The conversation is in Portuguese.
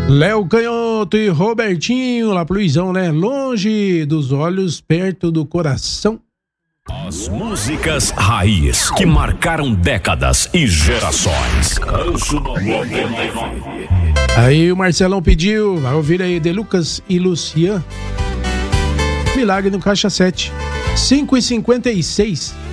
Léo Canhoto e Robertinho, lá pro Luizão, né? Longe dos olhos, perto do coração. As músicas raiz que marcaram décadas e gerações. Aí o Marcelão pediu, vai ouvir aí De Lucas e Lucian. Milagre no Caixa 7. 5h56.